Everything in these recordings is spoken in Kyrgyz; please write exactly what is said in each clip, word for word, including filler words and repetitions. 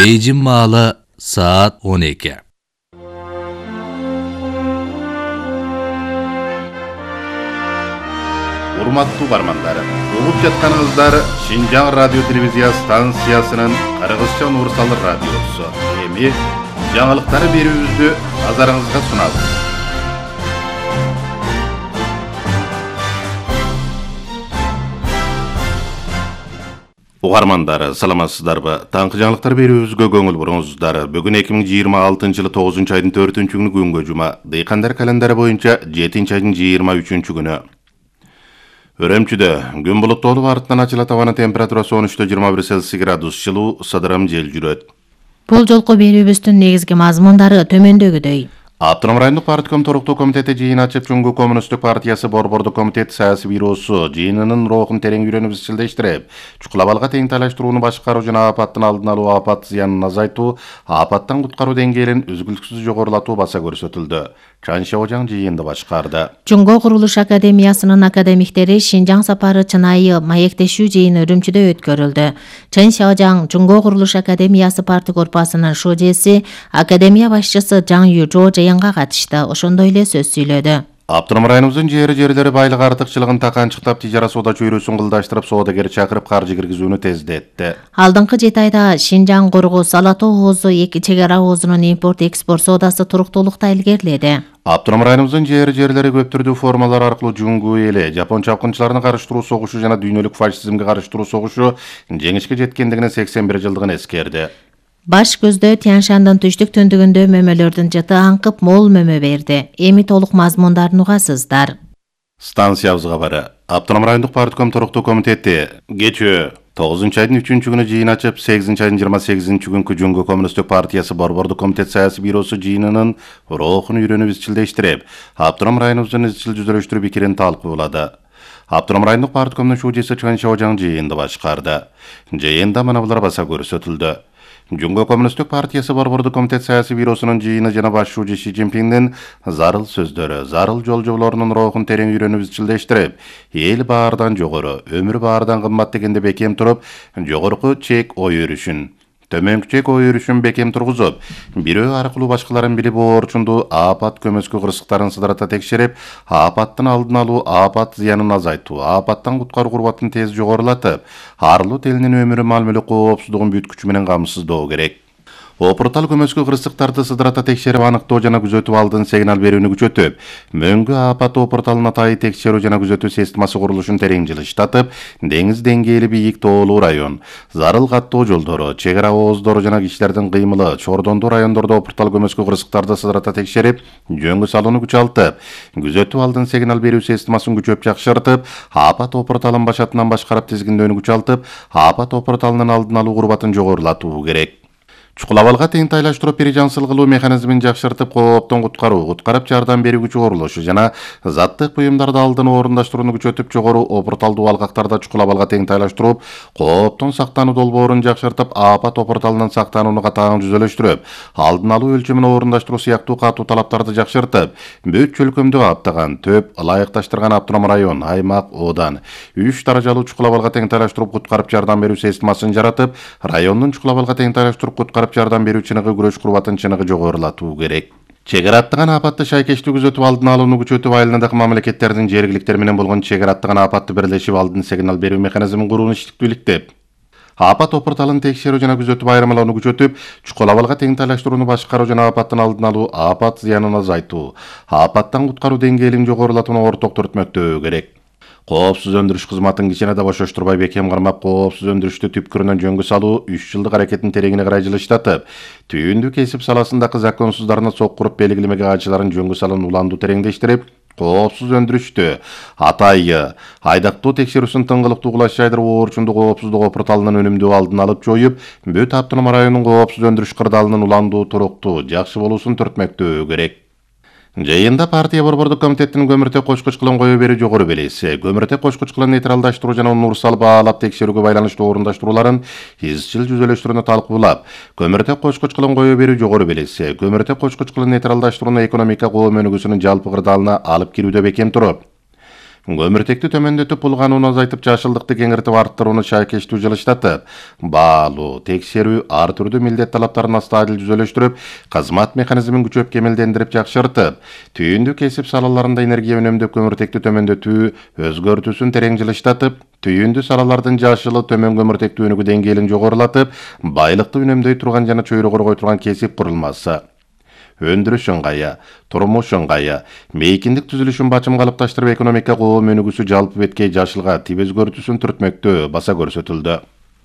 Beyjin malı saat on iki. Урматтуу бармандар, угуп жатканыңыздар Шинжаң радио телевизия станциясынын Кыргызча универсал радиосу. Эми жаңылыктары берүүбүздү назарыңызга сунабыз. Угармандар, саламатсыздарбы? Таңкы жаңылыктар берүүбүзгө көңүл буруңуздар. Бүгүн эки миң жыйырма алтынчы жылы тогузунчу айдын төртүнчү күнү күнгө жума. Дыйкандар календары боюнча жетинчи айдын жыйырма үчүнчү күнү. Өрөмчүдө күн булуттуу артынан ачыла табаны температурасы он үчтөн жыйырма бир Цельсий градус жылуу сыдырым жел жүрөт. Бул жолку берүүбүздүн негизги мазмундары төмөндөгүдөй. Автоном райондук партком туруктуу комитети жыйын ачып, Жумгу коммунисттик партиясы Борбордук комитет саясий бюросу жыйынынын рухун терең үйрөнүп изчилдештирип, чукулабалга тең тайлаштырууну башкаруу жана апаттын алдын алуу, апат зыянын азайтуу, апаттан куткаруу деңгээлин үзгүлтүксүз жогорулатуу баса көрсөтүлдү. Чан Шаожаң жыйынды башкарды. Жумгу курулуш академиясынын академиктери Шинжаң сапары чынайы маектешүү жыйыны Үрүмчүдө өткөрүлдү. Чан Шаожаң Жумгу курулуш академиясы парты корпусунун шожеси, академия башчысы Жаң Южо жыйынга катышты. Ошондой эле сөз сүйлөдү. Автоном районубуздун жери жерлери байлык артыкчылыгын таканчыктап, тижара соода чөйрөсүн кылдаштырып, соодагер чакырып каржы киргизүүнү тездетти. Алдыңкы жети айда Шинжаң Коргоз Алатоо оозу эки чек ара оозунун импорт-экспорт соодасы туруктуулукта илгериледи. Автоном районубуздун жери жерлери көп түрдүү формалар аркылуу Жуңгу эли, жапон чапкынчыларына карыштыруу согушу жана дүйнөлүк фашизмге карыштыруу согушу жеңишке жеткендигине сексен бир жылдыгын эскерди. Баш көздө Тяньшандын түштүк түндүгүндө мөмөлөрдүн жыты аңкып мол мөмө берди. Эми толук мазмундарын угасыздар. Станциябызга бары. Автоном райондук партком туруктуу комитети кечээ тогузунчу айдын үчүнчү күнү жыйын ачып, сегизинчи айдын жыйырма сегизинчи күнкү Жумгу коммунисттик партиясы Борбордук комитет саясий бюросу жыйынынын рухун үйрөнүп изчилдештирип, автоном районубуздун изчил жүзөлөштүрүү пикирин талкуулады. Автоном райондук парткомдун шожеси Чан Шаожаң жыйынды башкарды. Жыйында мына булар баса көрсөтүлдү. Жумгу коммунисттик партиясы Борбордук комитет саясий бюросунун жыйыны жана баш шужу Ши Цзиньпиндин зарыл сөздөрү, зарыл жолжоболорунун рухун терең үйрөнүп изчилдештирип, эл баардан жогору, өмүр баардан кымбат дегенде бекем туруп, жогорку чек ой өрүшүн, төмөнкү чек ой өрүшүн бекем тургузуп, бирөө аркылуу башкаларын билип оорчунду апат көмөскө кырсыктарын сыдырата текшерип, апаттын алдын алуу, апат зыянын азайтуу, апаттан куткаруу курбатын тез жогорулатып, арлуу элинин өмүрү, мал мүлк коопсуздугун бүт күчү менен камсыздоо керек. Опуртал көмөскө кырсыктарды сыдырата текшерип, аныктоо жана күзөтүү алдын сигнал берүүнү күчөтүп, мөңгү апат опурталын атайы текшерүү жана күзөтүү системасы курулушун терең жылыштатып, деңиз деңгээли бийик тоолуу район, зарыл каттоо жолдору, чек ара ооздору жана кишилердин кыймылы, чордондуу райондордо опуртал көмөскө кырсыктарды сыдырата текшерип, жөнгө салууну күчалтып, күзөтүү алдын сигнал берүү системасын күчөп жакшыртып, апат опурталын башатынан башкарып тизгиндөөнү күчалтып, апат опурталынын алдын алуу курбатын жогорулатуу керек. Чукулабалга тең тайлаштыруу пережансыл кылуу механизмин жакшыртып, кооптон куткаруу, куткарып жардам берүүчү курулушу жана заттык буюмдарды алдын орундаштырууну күчөтүп, жогору опурталдуу алкактарда чукулабалга тең тайлаштырып, кооптон сактануу долбоорун жакшыртып, апат опурталынан сактанууну катаң жүзөлөштүрүп, алдын алуу өлчөмүн орундаштыруу сыяктуу катуу талаптарды жакшыртып, бүт чөлкөмдү каптаган, төп ылайыкташтырган автоном район, аймак, оодан, үч даражалуу чукулабалга тең тайлаштырып, куткарып жардам берүү системасын жаратып, райондун чукулабалга тең тайлаштырып, куткарып жардам берүү чыныгы күрөш курбатын чыныгы жогорулатуу керек. Чек ара аттаган апатты шайкештүү күзөтүп, алдын алууну күчөтүп, айылындагы мамлекеттердин жергиликтер менен болгон чек ара аттаган апатты бирлешип, алдын сигнал берүү механизмин курууну иштиктүүлүктөп, апат опурталын текшерүү жана күзөтүп айырмалоону күчөтүп, чукулабалга тең тайлаштырууну башкаруу жана апаттын алдын алуу, апат зыянын азайтуу, апаттан куткаруу деңгээлин жогорулатууну орток түртмөктөө керек. Коопсуз өндүрүш кызматын кичине да бошоштурбай бекем кармап, коопсуз өндүрүштү түпкүрүнөн жөнгө салуу, үч жылдык аракетин тереңине карай жылыштатып, түйүндү кесип саласындагы законсуздарына соккуруп белгилемеге ачыларын жөнгө салууну уланду тереңдештирип, коопсуз өндүрүштү атайы айдактоо текшерүүсүн тыңгылыктуу кулаш жайдырып, оорчундуу коопсуздук опурталынын өнүмдүү алдын алып жоюп, бүт автоном районунун коопсуз өндүрүш кырдаалынын уландуу, туруктуу, жакшы болуусун түртмөктөө керек. Жыйында партия Борбордук комитеттин көмүртек кочкуч кылын коюу берүү жогору белеси, көмүртек кочкуч кылын нейтралдаштыруу жана универсал баалап текшерүүгө байланыштуу орундаштырууларын изчил жүзөлөштүрүүнү талкуулап, көмүртек кочкуч кылын коюу берүү жогору белеси, көмүртек кочкуч кылын нейтралдаштырууну экономика коом өнүгүүсүнүн жалпы кырдаалына алып кирүүдө бекем туруп, көмүртекти төмөндөтүп пул канууну азайтып жашылдыкты кеңиртип арттырууну шайкештүү жылыштатып, баалуу, текшерүү, ар түрдүү милдет талаптарын астадил жүзөлөштүрүп, кызмат механизмин күчөп кемелдендирип жакшыртып, түйүндүү кесип салаларында энергия үнөмдөп көмүртекти төмөндөтүү өзгөртүүсүн терең жылыштатып, түйүндүү салалардын жашылы төмөн көмүртекти өнүгүү деңгээлин жогорулатып, байлыкты үнөмдөй турган жана чөйрө коргой турган кесип курулмасы, өндүрүш ыңгайы, турмуш ыңгайы, мейкиндик түзүлүшүн бачым калыпташтырып экономика коом өнүгүүсү жалпы беткей жашылга тип өзгөртүүсүн түртмөктө баса көрсөтүлдү.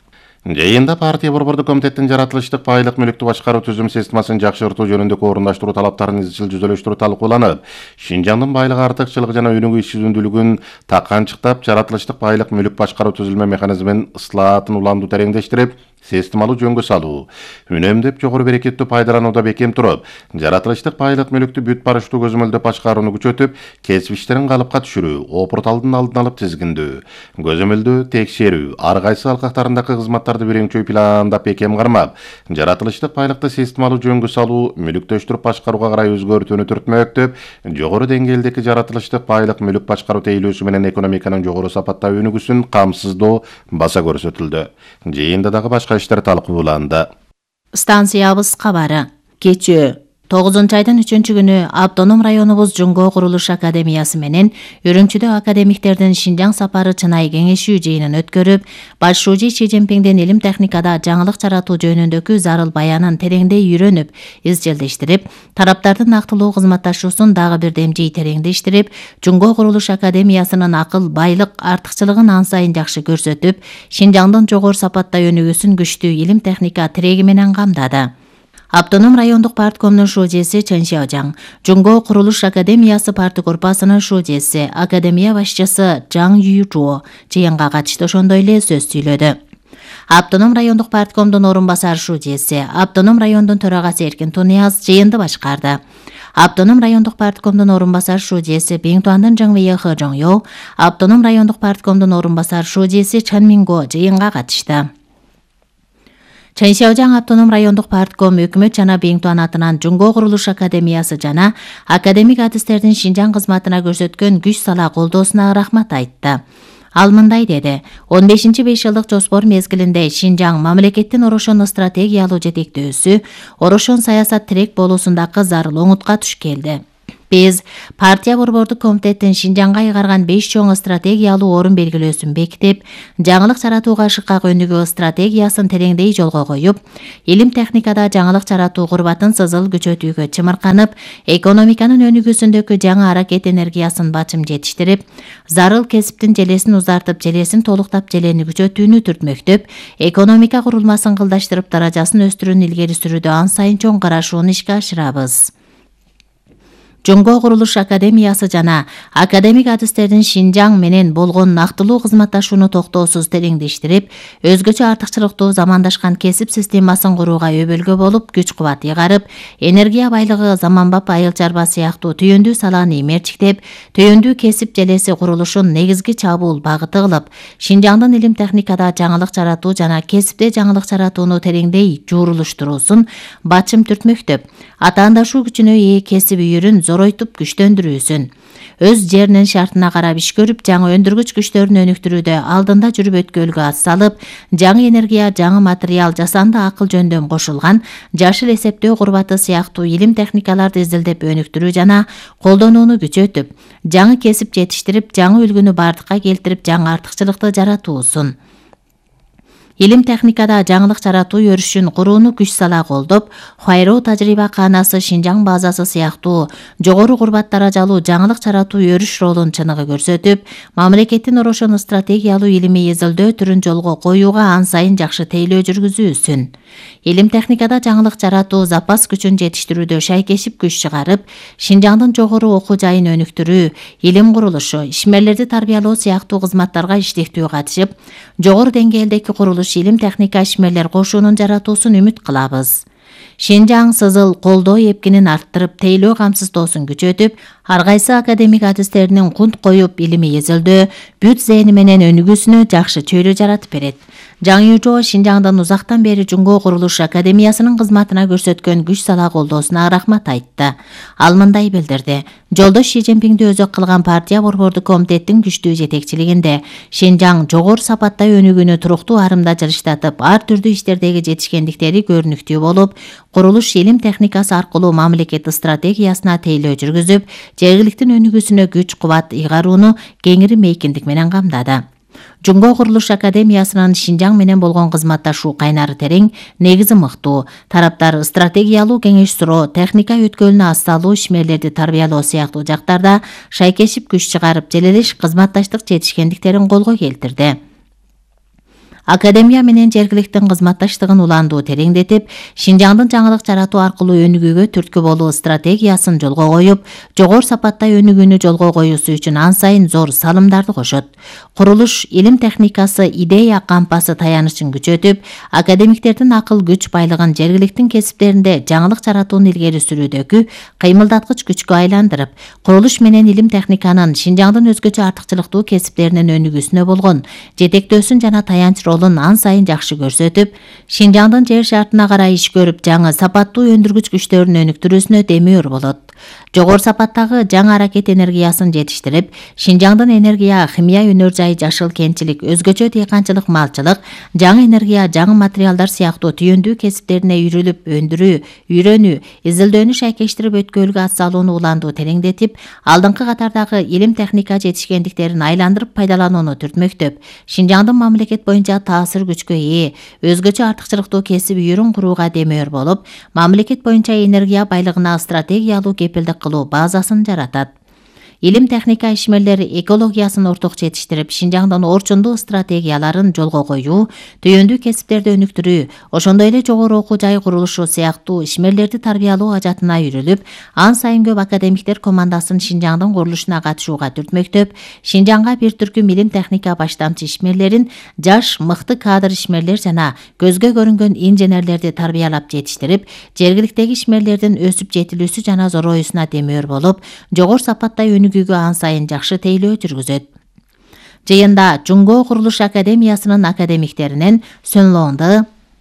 Жыйында партия борбордук комитеттин жаратылыштык байлык мүлүктү башкаруу түзүм системасын жакшыртуу жөнүндөгү орундаштыруу талаптарын изчил жүзөлөштүрүү талкууланып, Шинжаңдын байлык артыкчылыгы жана өнүгүү ишсүзүндүүлүгүн таканчыктап, жаратылыштык байлык мүлүк башкаруу түзүлмө механизмин ыслаатын уланду тереңдештирип, системалуу жөнгө салуу, үнөмдөп жогору берекеттүү пайдаланууда бекем туруп, жаратылыштык байлык мүлүктү бүт барыштуу көзөмөлдөп башкарууну күчөтүп, кесип иштерин калыпка түшүрүү, опурталдын алдын алып тизгиндөө, көзөмөлдөө, текшерүү, ар кайсы алкактарындагы кызматтарды биринчи пландап бекем кармап, жаратылыштык байлыкты системалуу жөнгө салуу, мүлүктөштүрүп башкарууга карай өзгөртүүнү түртмөктөп, жогору деңгээлдеги жаратылыштык байлык мүлүк башкаруу тейлөөсү менен экономиканын жогору сапатта өнүгүүсүн камсыздоо баса көрсөтүлдү. Жыйында дагы башка иштер талкууланды. Станциябыз кабары. Кечөө тогузунчу айдын үчүнчү күнү автоном районубуз Жуңго курулуш академиясы менен Үрүмчүдө академиктердин Шинжаң сапары чынай кеңешүү жыйынын өткөрүп, башчы Ши Цзиньпиндин илим техникада жаңылык жаратуу жөнүндөгү зарыл баянын тереңдей үйрөнүп, изчилдештирип, тараптардын актылуу кызматташуусун дагы бир демжей тереңдештирип, Жуңго курулуш академиясынын акыл, байлык артыкчылыгын ан сайын жакшы көрсөтүп, Шинжаңдын жогору сапатта өнүгүүсүн күчтүү илим техника тиреги менен камдады. Автоном райондук парткомдун шужеси Чен Сяожаң, Жуңго курулуш академиясы парты корпусунун шужеси, академия башчысы Жаң Юйжуо жыйынга катышты ошондой эле сөз сүйлөдү. Автоном райондук парткомдун орун басар шужеси, автоном райондун төрагасы Эркин Тунияз жыйынды башкарды. Автоном райондук парткомдун орун басар шужеси Биңтуандын Жаңвейе Хы Жоңё, автоном райондук парткомдун орун басар шужеси Чан Минго жыйынга катышты. Чен Сяожаң автоном райондук партком өкмөт жана Биңтуан атынан Жуңго курулуш академиясы жана академик адистердин Шинжаң кызматына көрсөткөн күч сала колдоосуна рахмат айтты. Ал мындай деди: он бешинчи беш жылдык жоспор мезгилинде Шинжаң мамлекеттин орошон стратегиялуу жетектөөсү, орошон саясат тирек болуусундагы зарыл оңутка туш келди. Биз партия борбордук комитеттин Шинжаңга айгарган беш чоң стратегиялуу орун белгилөөсүн бекитип, жаңылык жаратууга шыкак өнүгүү стратегиясын тереңдей жолго коюп, илим техникада жаңылык жаратуу курбатын сызыл күчөтүүгө чымырканып, экономиканын өнүгүүсүндөгү жаңы аракет энергиясын бачым жетиштирип, зарыл кесиптин желесин узартып, желесин толуктап, желени күчөтүүнү түртмөктөп, экономика курулмасын кылдаштырып, даражасын өстүрүүнү илгери сүрүүдө ан сайын чоң карашууну ишке ашырабыз. Жуңго курулуш академиясы жана академик адистердин Шинжаң менен болгон актылуу кызматташууну токтоосуз тереңдештирип, өзгөчө артыкчылыктуу замандашкан кесип системасын курууга өбөлгө болуп, күч кубат ыйгарып, энергия байлыгы, заманбап айыл чарба сыяктуу түйүндүү саланы имерчиктеп, түйүндүү кесип желеси курулушун негизги чабуул багыты кылып, Шинжаңдын илим техникада жаңылык жаратуу жана кесипте жаңылык жаратууну тереңдей жуурулуштуруусун бачым түртмөктөп, атаандашуу күчүнө ээ кесип үйүрүн зоройтуп күчтөндүрүүсүн, өз жеринин шартына карап иш көрүп, жаңы өндүргүч күчтөрүн өнүктүрүүдө алдында жүрүп өткөлгө ат салып, жаңы энергия, жаңы материал, жасанды акыл жөндөм кошулган жашыл эсептөө курбаты сыяктуу илим техникаларды изилдеп өнүктүрүү жана колдонууну күчөтүп, жаңы кесип жетиштирип, жаңы үлгүнү бардыкка келтирип, жаңы артыкчылыкты жаратуусун. Илим техникада жаңылык жаратуу өрүшүн курууну күч сала колдоп, Хуайроу тажрыйба каанасы, Шинжаң базасы сыяктуу жогору курбат даражалуу жаңылык жаратуу өрүш ролун чыныгы көрсөтүп, мамлекеттин орошон стратегиялуу илимий изилдөө түрүн жолго коюуга ан сайын жакшы тейлөө жүргүзүүсүн. Илим техникада жаңылык жаратуу запас күчүн жетиштирүүдө шайкешип күч чыгарып, Шинжаңдын жогору окуу жайын өнүктүрүү, илим курулушу, ишмерлерди тарбиялоо сыяктуу кызматтарга иштектүү катышып, жогору деңгээлдеги курулуш илим техника ишмерлер кошуунун жаратуусун үмүт кылабыз. Шинжаң сызыл колдоо эпкинин арттырып, тейлөө камсыздоосун күчөтүп, ар кайсы академик адистеринин кунт коюп, илимий изилдөө, бүт зээни менен өнүгүүсүнө жакшы чөйрө жаратып берет. Жаң Южо Шинжаңдын узактан бери Жумго Курулуш Академиясынын кызматына көрсөткөн күч сала колдоосуна рахмат айтты. Ал мындай билдирди: Жолдош Ши Цзиньпинди өзү кылган партия борбордук комитеттин күчтүү жетекчилигинде Шинжаң жогору сапатта өнүгүүнү туруктуу арымда жылыштатып, ар түрдүү иштердеги жетишкендиктери көрүнүктүү болуп, курулуш илим техникасы аркылуу мамлекет стратегиясына тейлөө жүргүзүп, жергиликтин өнүгүүсүнө күч кубат ыйгарууну кеңири мейкиндик менен камдады. Жумго Курулуш Академиясынын Шинжаң менен болгон кызматташуу кайнары терең, негизи мыктуу. Тараптар стратегиялуу кеңеш суроо, техника өткөлүнө асталуу ишмерлерди тарбиялоо сыяктуу жактарда шайкешип күч чыгарып, желелеш кызматташтык жетишкендиктерин колго келтирди. Академия менен жергиликтин кызматташтыгын уландуу тереңдетип, Шинжаңдын жаңылык жаратуу аркылуу өнүгүүгө түрткү болуу стратегиясын жолго коюп, жогору сапатта өнүгүүнү жолго коюусу үчүн ан сайын зор салымдарды кошот. Курулуш илим техникасы идея кампасы таянычын күчөтүп, академиктердин акыл күч байлыгын жергиликтин кесиптеринде жаңылык жаратууну илгери сүрүүдөгү кыймылдаткыч күчкө айландырып, курулуш менен илим техниканын Шинжаңдын өзгөчө артыкчылыктуу кесиптеринин өнүгүүсүнө болгон жетектөөсүн жана таянч ролун ан сайын жакшы көрсөтүп, Шинжаңдын жер шартына карай иш көрүп, жаңы сапаттуу өндүргүч күчтөрүн өнүктүрүүсүнө демеур болот. Жогору сапаттагы жаңы аракет энергиясын жетиштирип, Шинжаңдын энергия, химия өнөр жайы, жашыл кентчилик, өзгөчө дыйканчылык, малчылык, жаңы энергия, жаңы материалдар сыяктуу түйөндүү кесиптерине үйрүлүп, өндүрүү, үйрөнүү, изилдөөнү шайкештирип өткөлгө атсалууну уландуу тереңдетип, алдыңкы катардагы илим техника жетишкендиктерин айландырып пайдаланууну түртмөктөп, Шинжаңдын мамлекет боюнча таасир күчкө ээ, өзгөчө артыкчылыктуу кесип үйрүн курууга демеур болуп, мамлекет боюнча энергия байлыгына стратегиялуу кепилдик кылуу базасын жаратат. Илим техника ишмерлери экологиясын орток жетиштирип, Шинжаңдын орчундуу стратегияларын жолго коюу, түйөндүү кесиптерди өнүктүрүү, ошондой эле жогору окуу жай курулушу сыяктуу ишмерлерди тарбиялоо ажатына үйрүлүп, ан сайын көп академиктер командасын Шинжаңдын курулушуна катышууга түртмөктөп, Шинжаңга бир түркүм илим техника баштамчы ишмерлерин, жаш, мыкты кадр ишмерлер жана көзгө көрүнгөн инженерлерди тарбиялап жетиштирип, жергиликтеги ишмерлердин өсүп жетилүүсү жана зороюусуна демеур болуп, жогору сапатта өнүгүүгө ан сайын жакшы тейлөө жүргүзөт. Жыйында Жумго Курулуш Академиясынын академиктеринен Сун Лоңды,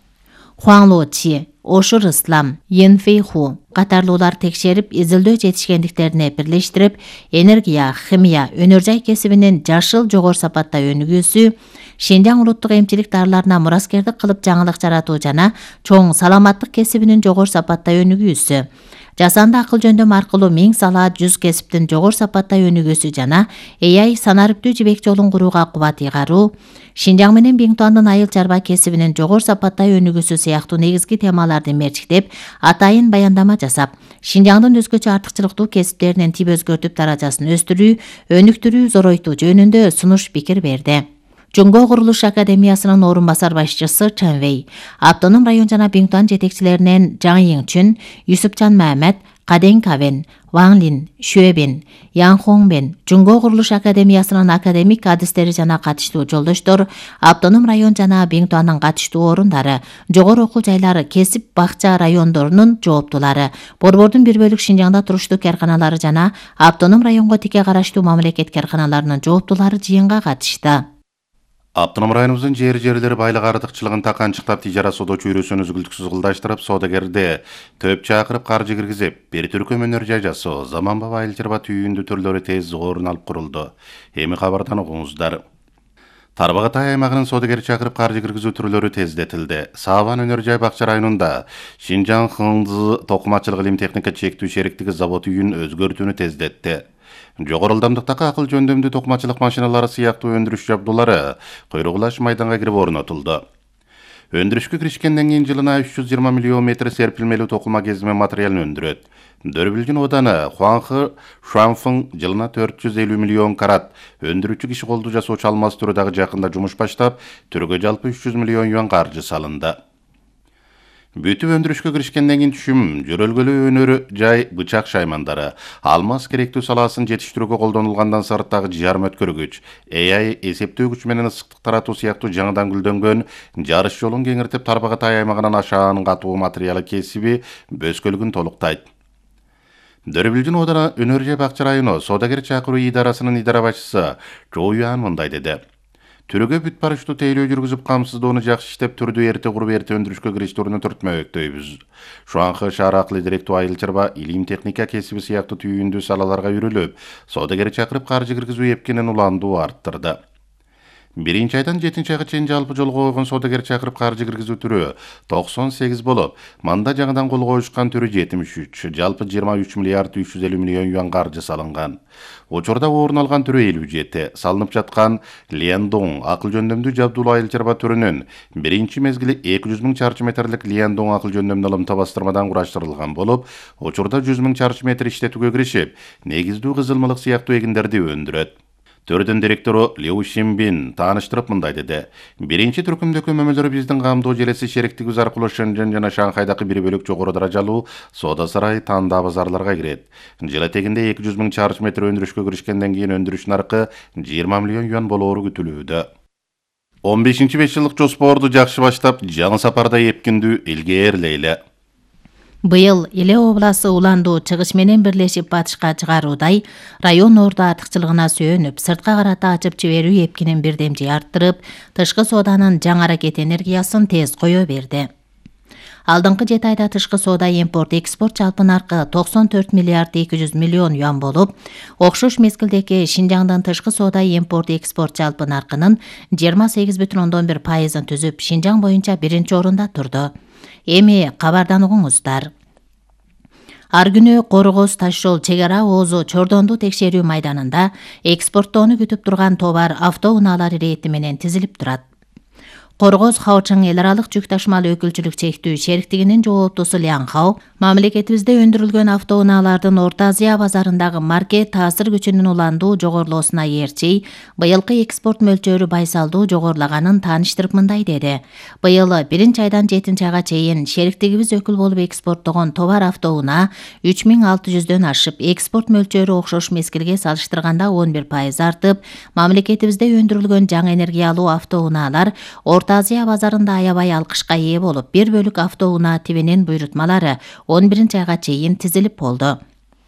Хуан Ло Чи, Ошур Ислам, Йен Фэй Ху катарлуулар текшерип, изилдөө жетишкендиктерине бирлештирип, энергия, химия, өнөр жай кесибинин жашыл жогору сапатта өнүгүүсү, Шинжаң улуттук эмчилик дарыларына мураскердик кылып жаңылык жаратуу жана чоң саламаттык кесибинин жогору сапатта өнүгүүсү, жасанды акыл жөндөм аркылуу миң сала жүз кесиптин жогору сапатта өнүгүүсү жана A I санариптүү жибек жолун курууга кубат ыйгаруу, Шинжаң менен Биңтуандын айыл чарба кесибинин жогору сапатта өнүгүүсү сыяктуу негизги темаларды мерчиктеп, атайын баяндама жасап, Шинжаңдын өзгөчө артыкчылыктуу кесиптеринин тип өзгөртүп даражасын өстүрүү, өнүктүрүү, зоройтуу жөнүндө сунуш пикир берди. Жумго Курулуш Академиясынын орун басар башчысы Чен Вэй, автоном район жана Биңтуан жетекчилеринен Жаң Йиңчүн, Юсупчан Мәмәт, Каден Кавен, Ван Лин, Шуэбин, Ян Хоңбен, Жумго Курулуш Академиясынын академик адистери жана катыштуу жолдоштор, автоном район жана Биңтуандын катыштуу орундары, жогору окуу жайлары, кесип бакча райондорунун жооптулары, борбордун бир бөлүк Шинжаңда туруштуу карканалары жана автоном районго тике караштуу мамлекет карканаларынын жооптулары жыйынга катышты. Автоном районубуздун жер жерлери байлык артыкчылыгын таканчыктап, тижара соода чөйрөсүн үзгүлтүксүз кылдаштырып, соодагерди төп чакырып каржы киргизип, бир түркүм өнөр жай жасоо, заманбап айыл чарба түйүндү түрлөрү тез орун алып курулду. Эми кабардан угуңуздар. Тарбагатай аймагынын соодагер чакырып каржы киргизүү түрлөрү тездетилди. Сабан өнөр жай бакча районунда Шинжаң Хыңзы токумачылык илим техника чектүү шериктиги завод үйүн өзгөртүүнү тездетти. Жогору ылдамдыктагы акыл жөндөмдүү токумачылык машиналары сыяктуу өндүрүш жабдуулары койругулаш майданга кирип орнотулду. Өндүрүшкө киришкенден кийин жылына үч жүз жыйырма миллион метр серпилмелүү токума кезме материалын өндүрөт. Дөрбүлжүн ооданы Хуанхы Шуанфың жылына төрт жүз элүү миллион карат өндүрүүчү киши колду жасоочу алмаз түрү дагы жакында жумуш баштап, түргө жалпы үч жүз миллион юан каржы салынды. Бүтүп өндүрүшкө киришкенден кийин түшүм, жөрөлгөлүү өнөрү жай бычак шаймандары, алмаз керектүү салаасын жетиштирүүгө колдонулгандан сырттагы жарым өткөргүч, A I эсептөө күч менен ысыктык таратуу сыяктуу жаңыдан гүлдөнгөн жарыш жолун кеңиртип, Тарбагатай аймагынан ашаан катуу материалы кесиби бөскөлүгүн толуктайт. Дөрбүлжүн оодана өнөр жай бакча району соодагер чакыруу идарасынын идара башчысы Чо Юан мындай деди. Түрүгө бүт барыштуу тейлөө жүргүзүп камсыздоону жакшы иштеп түрдү эрте куруп эрте өндүрүшкө кириштерүүнү түртмөбөктөйбүз. Шуаңкы шаар акыл директор Айыл Чарба илим техника кесиби сыяктуу түйүндүү салаларга үрүлүп, соодагер чакырып каржы киргизүү эпкенин уландуу арттырды. Биринчи айдан жетинчи айга чейин жалпы жолго койгон соодагер чакырып каржы киргизүү түрү токсон сегиз болуп, манда жаңыдан кол коюшкан түрү жетимиш үч, жалпы жыйырма үч миллиард үч жүз элүү миллион юан каржы салынган. Учурда орун алган түрү элүү жети, салынып жаткан Лиандон акыл жөндөмдүү жабдуулуу Айыл Чарба түрүнүн биринчи мезгили эки жүз миң чарчы метрлик Лиандон акыл жөндөмдүү алымта бастырмадан кураштырылган болуп, учурда жүз миң чарчы метр иштетүүгө киришип, негиздүү кызылмалык сыяктуу эгиндерди өндүрөт. Төрдүн директору Лю Шимбин тааныштырып мындай деди. Биринчи түркүмдө көмөмөлөр биздин камдоо желеси шериктигибиз аркылуу Шэньчжэн жана Шанхайдагы бир бөлүк жогору даражалуу соода сарай тандаа базарларга кирет. Жыл этегинде эки жүз миң чарчы метр өндүрүшкө киришкенден кийин өндүрүш наркы жыйырма миллион юан болоору күтүлүүдө. он бешинчи беш жылдык жоспорду жакшы баштап, жаңы сапарда эпкиндүү илгээрлейли. Быйыл Иле обласы уландуу чыгыш менен бирлешип батышка чыгаруудай район орду артыкчылыгына сүйөнүп, сыртка карата ачып жиберүү эпкинин бирдемжи арттырып, тышкы сооданын жаңы аракет энергиясын тез кое берди. Алдыңкы жети айда тышкы соода импорт экспорт жалпы наркы токсон төрт миллиард эки жүз миллион юан болуп, окшош мезгилдеги Шинжаңдын тышкы соода импорт экспорт жалпы наркынын жыйырма сегиз бүтүн ондон бир пайызын түзүп, Шинжаң боюнча биринчи орунда турду. Эми кабардан угуңуздар. Ар күнү Коргоз таш жол чек ара оозу Чордонду текшерүү майданында экспорттоону күтүп турган товар автоунаалар ирети менен тизилип турат. Коргоз Хаочың эл аралык жүк ташымал өкүлчүлүк чектүү шериктигинин жооптусу Лян Хао мамлекетибизде өндүрүлгөн автоунаалардын Орто Азия базарындагы маркет таасир күчүнүн уландуу жогорулоосуна ээрчей, быйылкы экспорт мөлчөрү байсалдуу жогорулаганын тааныштырып мындай деди. Быйыл биринчи айдан жетинчи айга чейин шериктигибиз өкүл болуп экспорттогон товар автоунаа үч миң алты жүздөн ашып, экспорт мөлчөрү окшош мезгилге салыштырганда он бир пайыз артып, мамлекетибизде өндүрүлгөн жаңы энергиялуу автоунаалар Орто Азия базарында аябай алкышка ээ болуп, бир бөлүк автоунаа тибинин буйрутмалары он биринчи айга чейин тизилип болду.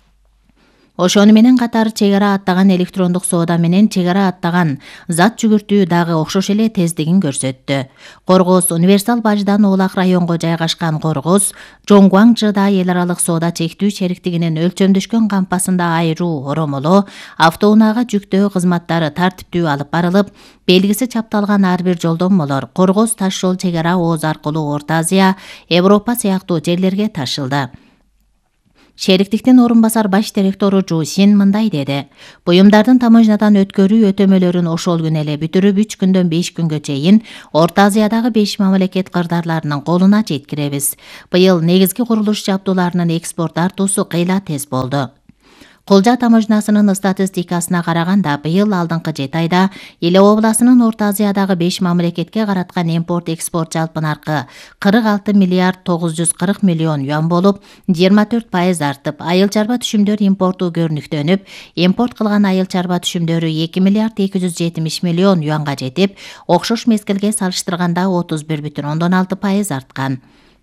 Ошону менен катары чек ара аттаган электрондук соода менен чек ара аттаган зат жүгүртүү дагы окшош эле тездигин көрсөттү. Коргоз универсал баждан Оолак районго жайгашкан Коргоз Жоңгуаңчыда эл аралык соода чектүү шериктигинин өлчөмдөшкөн кампасында айруу оромолоо, автоунаага жүктөө кызматтары тартиптүү алып барылып, белгиси чапталган ар бир жолдомолор Коргоз таш жол чек ара ооз аркылуу Орто Азия, Европа сыяктуу жерлерге ташылды. Шериктиктин орун басар баш директору Жу Син мындай деди. Буюмдардын таможнядан өткөрүү өтөмөлөрүн ошол күнү эле бүтүрүп үч күндөн беш күнгө чейин Орто Азиядагы беш мамлекет кырдаарларынын колуна жеткиребиз. Быйыл негизги курулуш жабдууларынын экспорт артуусу кыйла тез болду. Кулжа таможнасынын статистикасына караганда, быйыл алдыңкы жети айда Иле обласынын Орто Азиядагы беш мамлекетке караткан импорт-экспорт жалпы наркы кырк алты миллиард тогуз жүз кырк миллион юан болуп, жыйырма төрт пайыз артып, айыл чарба түшүмдөр импорту көрүнүктөнүп, импорт кылган айыл чарба түшүмдөрү эки миллиард эки жүз жетимиш миллион юанга жетип, окшош мезгилге салыштырганда отуз бир бүтүн ондон алты пайыз арткан.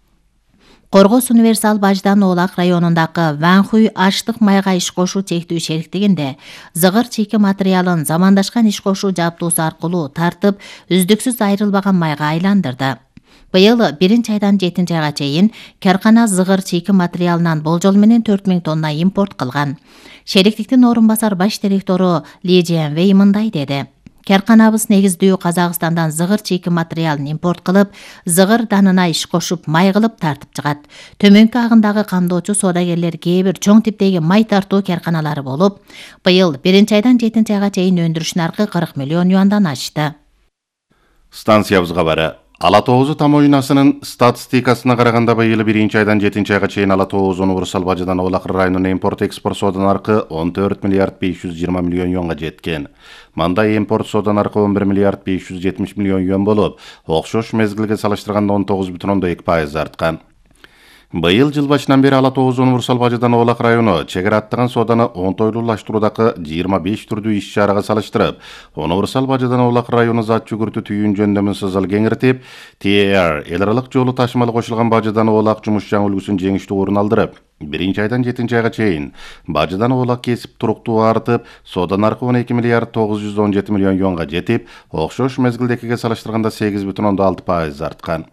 Коргоз универсал баждан Оолак районундагы Ванхуй аштык майга иш кошуу чектүү шериктигинде зыгыр чийки материалын замандашкан иш кошуу жабдуусу аркылуу тартып, үздүксүз айрылбаган майга айландырды. Быйыл биринчи айдан жетинчи айга чейин каркана зыгыр чийки материалынан болжол менен төрт миң тонна импорт кылган. Шериктиктин орун басар баш директору Ли Дженвей мындай деди. Карканабыз негиздүү Казакстандан зыгыр чийки материалын импорт кылып, зыгыр данына иш кошуп, май кылып тартып чыгат. Төмөнкү агындагы камдоочу соодагерлер кээ бир чоң типтеги май тартуу карканалары болуп, быйыл биринчи айдан жетинчи айга чейин өндүрүш наркы кырк миллион юандан ашты. Станциябызга бары. Ала Тоозу таможнасынын статистикасына караганда, быйыл биринчи айдан жетинчи айга чейин Ала Тоозу универсал баждан Оолак районунун импорт-экспорт соода наркы он төрт миллиард беш жүз жыйырма миллион юанга жеткен. Манда импорт соода наркы он бир миллиард беш жүз жетимиш миллион юан болуп, окшош мезгилге салыштырганда он тогуз бүтүн ондон эки пайыз арткан. Быйыл жыл башынан бери Ала Тоғыз универсал бажыдан Оолак району чегер аттыган сооданы оңтойлуулаштыруудагы жыйырма беш түрдүү иш-чарага салыштырып, универсал бажыдан Оолак району зат жүгүртүү түйүн жөндөмүн сызыл кеңиртип, Ти Эр эл аралык жолу ташымалы кошулган бажыдан Оолак жумуш жаңы үлгүсүн жеңиштүү орун алдырып, биринчи айдан жетинчи айга чейин бажыдан Оолак кесип туруктуу артып, соода наркы он эки миллиард тогуз жүз он жети миллион юанга жетип, окшош мезгилдекиге салыштырганда сегиз бүтүн ондон алты пайыз арткан.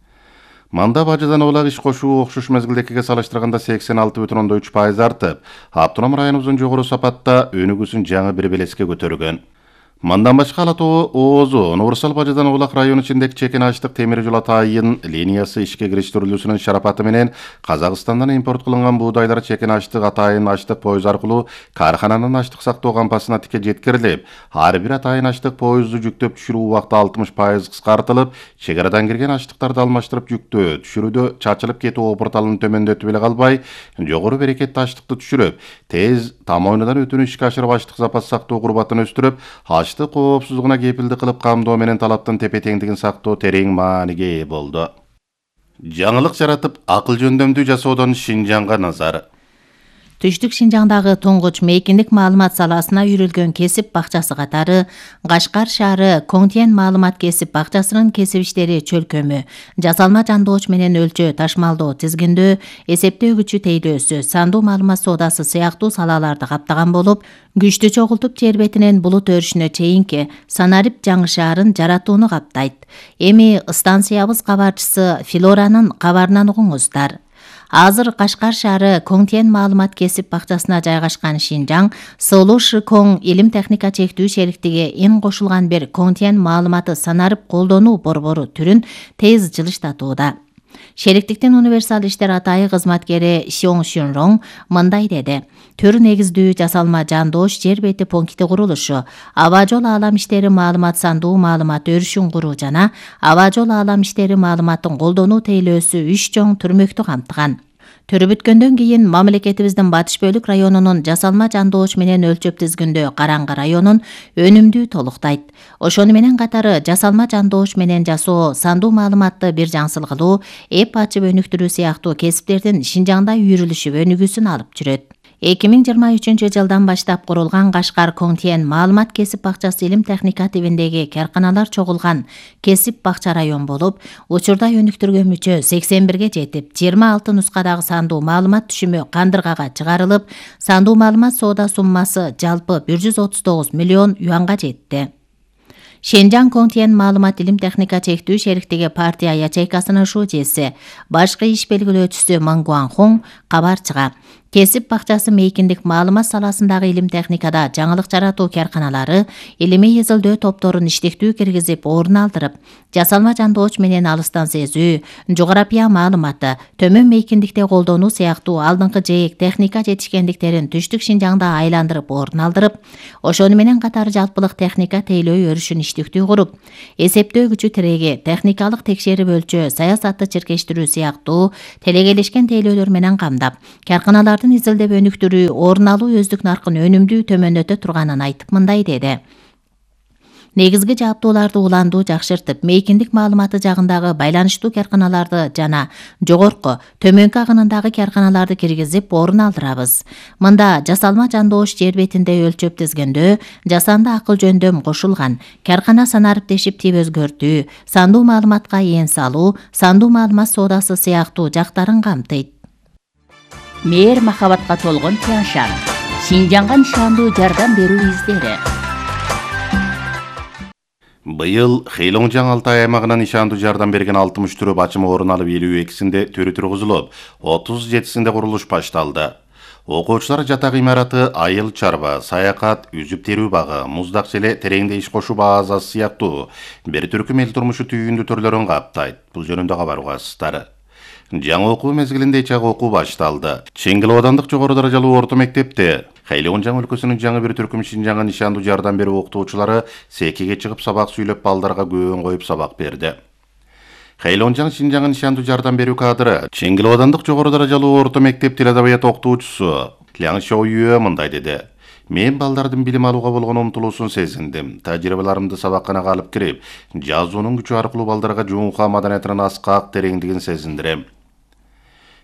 Манда бажыдан Оолак иш кошуу окшош мезгилдекиге салыштырганда сексен алты бүтүн ондон үч пайыз артып, Автоном районубуздун жогору сапатта өнүгүүсүн жаңы бир белеске көтөргөн. Мандан башка Ала Тоғыз универсал бажыдан Оолак району ичиндеги чекен аштык темир жол атайын линиясы ишке кириштирилүүсүнүн шарапаты менен Казакстандан импорт кылынган буудайлар чекен аштык атайын аштык поезд аркылуу каархананын аштык сактоо кампасына тике жеткирилип, ар бир атайын аштык поезду жүктөп түшүрүү убакыты алтымыш пайыз кыскартылып, чек арадан кирген аштыктарды алмаштырып жүктөө түшүрүүдө чачылып кетүү опурталын төмөндөтүп эле калбай, жогору берекеттүү аштыкты түшүрүп, тез там ойнудан өтүүнү ишке ашырып аштык запас сактоо курбатын өстүрүп, аштык коопсуздугуна кепилдик кылып камдоо менен талаптын тепе-теңдигин сактоо терең мааниге ээ болду. Жаңылык жаратып, акыл жөндөмдүү жасоодон Шинжаңга назар. Түштүк Шинжаңдагы туңгуч мейкиндик маалымат саласына үйрөлгөн кесип бакчасы катары Кашкар шаары Коңтиен маалымат кесип бакчасынын кесип иштери чөлкөмү, жасалма жандооч менен өлчөө ташмалдоо тизгиндөө, эсептөөгүчү тейлөөсү, сандуу маалымат соодасы сыяктуу салаларды каптаган болуп, күчтү чогултуп жер бетинен булут өрүшүнө чейинки Санарип жаңы шаарын жаратууну каптайт. Эми станциябыз кабарчысы Филоранын кабарынан угуңуздар. Азыр Кашкар шаары Коңтиен маалымат кесип бакчасына жайгашкан Шинжаң Сылуу Коң илим техника чектүү шериктиги ин кошулган бир Коңтиен маалыматы санарып колдонуу борбору түрүн тез жылыштатууда. Шериктиктин универсал иштер атайы кызматкери Сиоң Шүнроң мындай деди: Төр негиздүү жасалма жандооч жер бети пункти курулушу, аба жол аалам иштери маалымат сандуу маалымат өрүшүн куруу жана аба жол аалам иштери маалыматын колдонуу тейлөөсү үч чоң түрмөктү камтыган. Төрү бүткөндөн кийин мамлекетибиздин батыш бөлүк районунун жасалма жандооч менен өлчөп тизгиндөө Караңгы районун өнүмдүү толуктайт. Ошону менен катары жасалма жандооч менен жасоо, сандуу маалыматты бир жаңсыл кылуу, эп ачып өнүктүрүү сыяктуу кесиптердин Шинжаңда үйрүлүшүп өнүгүүсүн алып жүрөт. эки миң жыйырма үчүнчү жылдан баштап курулган Кашкар Коңтиен маалымат кесип бакчасы илим техника тибиндеги карканалар чогулган кесип бакча район болуп, учурда өнүктүргөн мүчө сексен бирге жетип, жыйырма алты нускадагы сандуу маалымат түшүмү кандыргага чыгарылып, сандуу маалымат соода суммасы жалпы бир жүз отуз тогуз миллион юанга жетти. Шинжаң Коңтиен маалымат илим техника чектүү шериктиги партия ячейкасынын шужеси, башкы иш белгилөөчүсү Мангуан Хун кабарчыга кесип бакчасы мейкиндик маалымат саласындагы илим техникада жаңылык жаратуу карканалары илимий изилдөө топторун иштиктүү киргизип орун алдырып, жасалма жандооч менен алыстан сезүү, жогорапия маалыматы, төмөн мейкиндикте колдонуу сыяктуу алдыңкы жээк техника жетишкендиктерин Түштүк Шинжаңда айландырып орун алдырып, ошону менен катары жалпылык техника тейлөө өрүшүн иштиктүү куруп, эсептөөгүчү тиреги, техникалык текшерип өлчөө, саясатты чиркештирүү сыяктуу телегелешкен тейлөөлөр менен камдап, карканалар изилдеп өнүктүрүү, орун алуу өздүк наркын өнүмдүү төмөндөтө турганын айтып мындай деди: Негизги жааптууларды уландуу жакшыртып, мейкиндик маалыматы жагындагы байланыштуу карканаларды жана жогорку, төмөнкү агынындагы карканаларды киргизип орун алдырабыз. Мында жасалма жандооч жер бетинде өлчөп тизгиндөө, жасанды акыл жөндөм кошулган, каркана санарып тешип тип өзгөртүү, сандуу маалыматка эн салуу, сандуу маалымат соодасы сыяктуу жактарын камтыйт. Мээр махабатка толгон Тяншан, Шинжаңга нишандуу жардам берүү издери. Быйыл Хэйлоңжаң Алтай аймагынан нишандуу жардам берген алтымыш түрү бачымы орун алып, элүү экисинде төрү тургузулуп, отуз жетисинде курулуш башталды. Окуучулар жатак имараты, айыл чарба, саякат, үзүп терүү багы, муздак желе, тереңде иш кошуу базасы сыяктуу бир түркүм эл турмушу түйүндүү төрлөрүн каптайт. Бул жөнүндө кабар угасыздар. Жаңы окуу мезгилинде чак окуу башталды. Чеңгил аудандык жогору даражалуу орто мектепте Хэйлоңжаң өлкөсүнүн жаңы бир түркүм Шинжаңга нишандуу жардам берүү окутуучулары секиге чыгып сабак сүйлөп, балдарга көөн коюп сабак берди. Хэйлоңжаң Шинжаңга нишандуу жардам берүү кадры Чеңгил аудандык жогору даражалуу орто мектеп тил адабият окутуучусу Ляң Шоуюэ мындай деди: Мен балдардын билим алууга болгон умтулуусун сезиндим. Тажрыйбаларымды сабакканага алып кирип, жазуунун күчү аркылуу балдарга жуңка маданиятынын аскак тереңдигин сезиндирем.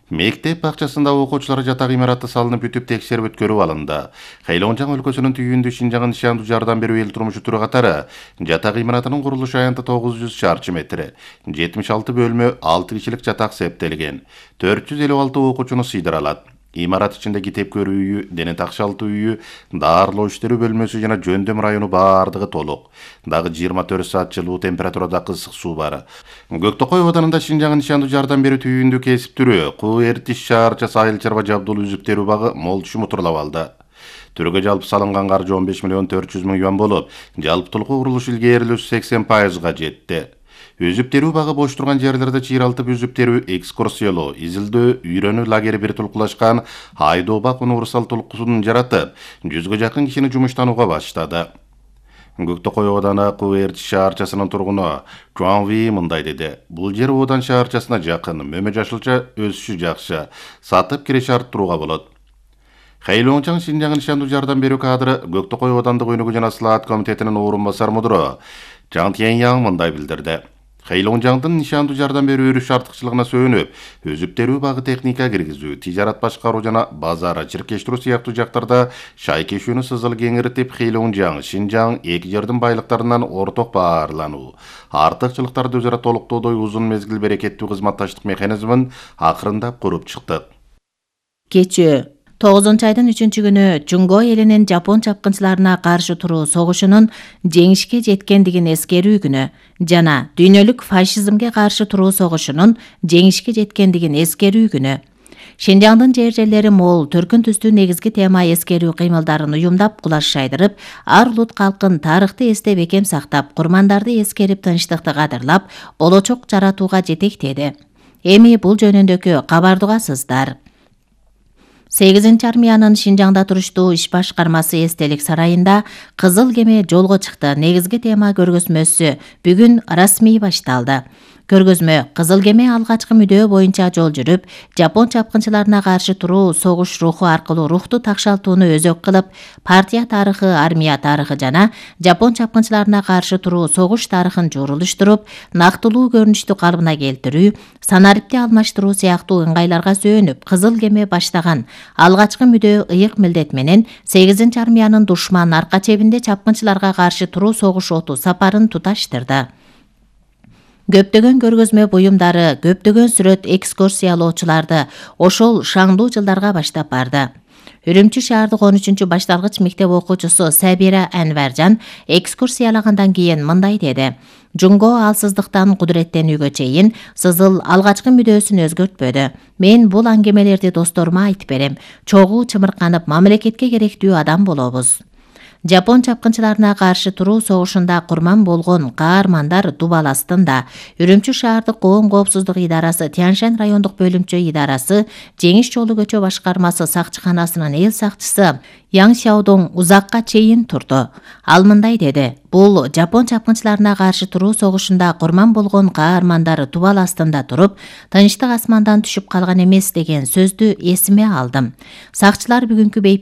Мектеп бакчасында окуучулар жатак имараты салынып бүтүп текшерип өткөрүп алынды. Хайлонжаң өлкөсүнүн түйүндө Шинжаңга нишандуу жардам берүү эл турмушу туру катары жатак имаратынын курулуш аянты тогуз жүз чарчы метр, жетимиш алты бөлмө, алты кишилик жатак септелген. төрт жүз элүү алты окуучуну сыйдыра алат. Имарат ичинде китеп көрүү үйү, дене такшалтуу үйү, даарылоо иштери бөлмөсү жана жөндөм району баардыгы толук. Дагы жыйырма төрт саат жылуу температурада ысык суу бар. Көктөкөй абаданында Шинжаңга нишандуу жардам берүү түйүндө кесип түрү, Куу Эртиш шаарчасы айыл чарба жабдуулуу үзүп терүү багы мол шумутурлап алды. Түргө жалпы салынган каржы он беш миллион төрт жүз миң юан болуп, жалпытылык курулуш илгээрилүүсү сексен пайызга жетти. Үзүп терүү багы бош турган жерлерде чыйралтып үзүп терүү, экскурсиялоо, изилдөө, үйрөнүү лагери бир тулкулашкан Айдоо Бак универсал тулкусун жаратып, жүзгө жакын кишини жумуштанууга баштады. Көктөкөй ооданы Куу Эртиш шаарчасынын тургуну Чуан Ви мындай деди. Бул жер Оодан шаарчасына жакын, мөмө жашылча өсүшү жакшы, сатып киреш арттырууга болот. Хайлонжаң Шинжаңга нишандуу жардам берүү кадры Көктөкөй оодандык өнүгүү жана слаат комитетинин орун басар мудуру Жан Тяньяң мындай билдирди. Хайлонжаңдын нишандуу жардам берүү өрүш артыкчылыгына сөөнүп, өзүп терүү багы техника киргизүү, тижарат башкаруу жана базар чиркештирүү сыяктуу жактарда шайкешүүнү сызыл кеңиртип, Хайлонжаң, Шинжаң эки жердин байлыктарынан орток баарлануу, артыкчылыктарды өзара толуктоодой узун мезгил берекеттүү кызматташтык механизмин акырындап куруп чыктык. Кечүү тогузунчу айдын үчүнчү күнү Жунго элинин Жапон чапкынчыларына каршы туруу согушунун жеңишке жеткендигин эскерүү күнү жана дүйнөлүк фашизмге каршы туруу согушунун жеңишке жеткендигин эскерүү күнү. Шинжаңдын жер жерлери мол, төркүн түстүү негизги тема эскерүү кыймылдарын уюмдап, кулаш шайдырып, ар улут калкын тарыхты эстеп экем сактап, курмандарды эскерип, тынчтыкты кадырлап, болочок жаратууга жетектеди. Эми бул жөнүндөгү кабардугасыздар. сегизинчи армиянын Шинжаңда туруштуу иш башкармасы эстелик сарайында Кызыл кеме жолго чыкты. Негизги тема көргөзмөсү бүгүн расмий башталды. Көргөзмө Кызыл кеме алгачкы мүдөө боюнча жол жүрүп, Жапон чапкынчыларына каршы туруу согуш руху аркылуу рухту такшалтууну өзөк кылып, партия тарыхы, армия тарыхы жана Жапон чапкынчыларына каршы туруу согуш тарыхын журулуштуруп, нактылуу көрүнүштү калыбына келтирүү, санарипти алмаштыруу сыяктуу ыңгайларга сөөнүп, Кызыл кеме баштаган алгачкы мүдөө ыйык милдет менен сегизинчи армиянын душман арка чебинде чапкынчыларга каршы туруу согуш оту сапарын туташтырды. Көптөгөн көргөзмө буюмдары, көптөгөн сүрөт экскурсиялоочуларды ошол шаңдуу жылдарга баштап барды. Үрүмчү шаардык он үчүнчү башталгыч мектеп окуучусу Сабира Анваржан экскурсиялагандан кийин мындай деди. Жунго алсыздыктан кудуреттенүүгө чейин сызыл алгачкы мүдөөсүн өзгөртпөдү. Мен бул аңгемелерди досторума айтып берем. Чогуу чымырканып, мамлекетке керектүү адам болобуз. Жапон чапкынчыларына каршы туруу согушунда курман болгон каармандар дубал астында. Үрүмчү шаардык коом коопсуздук идарасы, Тяньшань райондук бөлүмчө идарасы, Жеңиш жолу көчө башкармасы сакчыканасынын эл сакчысы Яң Сяодоң узакка чейин турду. Ал мындай деди. Бул Жапон чапкынчыларына каршы туруу согушунда курман болгон каармандар дубал астында туруп, тынчтык асмандан түшүп калган эмес деген сөздү эсиме алдым. Сакчылар бүгүнкү бейип